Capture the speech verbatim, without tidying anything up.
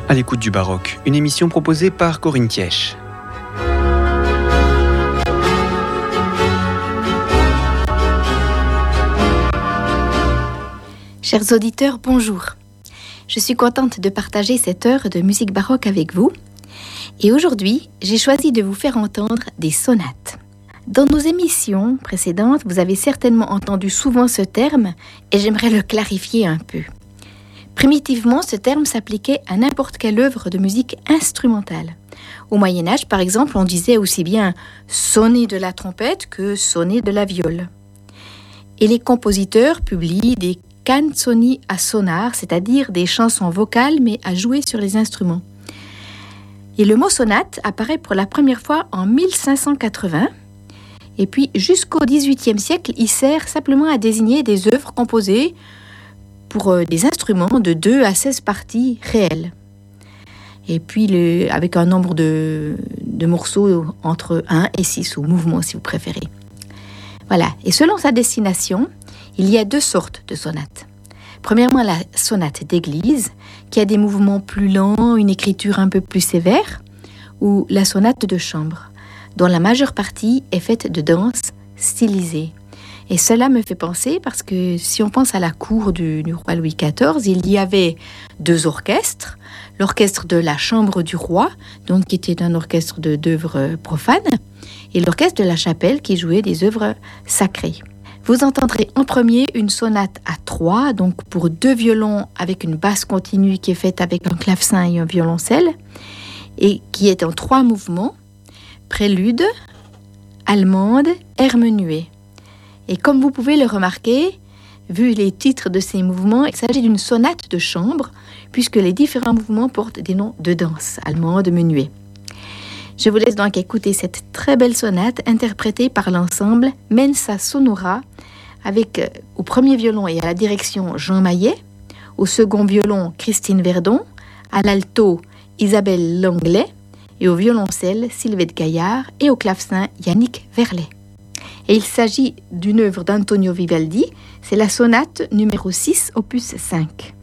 À l'écoute du baroque, une émission proposée par Corinne Thièche. Chers auditeurs, bonjour. Je suis contente de partager cette heure de musique baroque avec vous. Et aujourd'hui, j'ai choisi de vous faire entendre des sonates. Dans nos émissions précédentes, vous avez certainement entendu souvent ce terme et j'aimerais le clarifier un peu. Primitivement, ce terme s'appliquait à n'importe quelle œuvre de musique instrumentale. Au Moyen-Âge, par exemple, on disait aussi bien sonner de la trompette que sonner de la viole. Et les compositeurs publient des canzoni a sonar, c'est-à-dire des chansons vocales mais à jouer sur les instruments. Et le mot sonate apparaît pour la première fois en mille cinq cent quatre-vingts. Et puis jusqu'au dix-huitième siècle, il sert simplement à désigner des œuvres composées pour euh, des instruments de deux à seize parties réelles. Et puis le, avec un nombre de, de morceaux entre un et six, ou mouvements si vous préférez. Voilà. Et selon sa destination, il y a deux sortes de sonates. Premièrement, la sonate d'église, qui a des mouvements plus lents, une écriture un peu plus sévère, ou la sonate de chambre, dont la majeure partie est faite de danses stylisées. Et cela me fait penser, parce que si on pense à la cour du, du roi Louis quatorze, il y avait deux orchestres, l'orchestre de la chambre du roi, donc qui était un orchestre de, d'œuvres profanes, et l'orchestre de la chapelle qui jouait des œuvres sacrées. Vous entendrez en premier une sonate à trois, donc pour deux violons avec une basse continue qui est faite avec un clavecin et un violoncelle, et qui est en trois mouvements, prélude, allemande, air menuet. Et comme vous pouvez le remarquer, vu les titres de ces mouvements, il s'agit d'une sonate de chambre, puisque les différents mouvements portent des noms de danse, allemande, menuet. Je vous laisse donc écouter cette très belle sonate interprétée par l'ensemble Mensa Sonora, avec euh, au premier violon et à la direction Jean Maillet, au second violon Christine Verdon, à l'alto Isabelle Langlais et au violoncelle Sylvette Gaillard et au clavecin Yannick Verlet. Et il s'agit d'une œuvre d'Antonio Vivaldi, c'est la sonate numéro six, opus cinq.